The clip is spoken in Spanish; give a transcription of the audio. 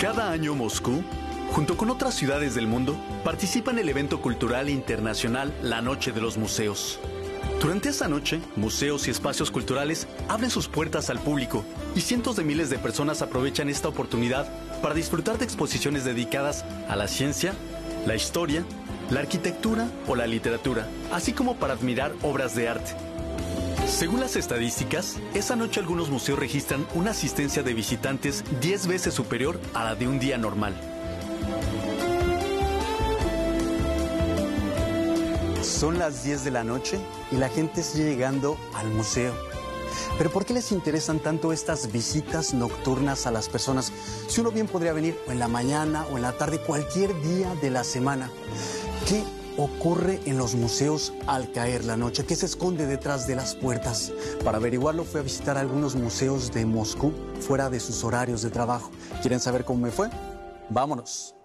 Cada año Moscú, junto con otras ciudades del mundo, participa en el evento cultural internacional La Noche de los Museos. Durante esta noche, museos y espacios culturales abren sus puertas al público y cientos de miles de personas aprovechan esta oportunidad para disfrutar de exposiciones dedicadas a la ciencia, la historia, la arquitectura o la literatura, así como para admirar obras de arte. Según las estadísticas, esa noche algunos museos registran una asistencia de visitantes 10 veces superior a la de un día normal. Son las 10 de la noche y la gente sigue llegando al museo. ¿Pero por qué les interesan tanto estas visitas nocturnas a las personas? Si uno bien podría venir o en la mañana o en la tarde, cualquier día de la semana. ¿Qué ocurre en los museos al caer la noche? ¿Qué se esconde detrás de las puertas? Para averiguarlo fui a visitar algunos museos de Moscú fuera de sus horarios de trabajo. ¿Quieren saber cómo me fue? ¡Vámonos!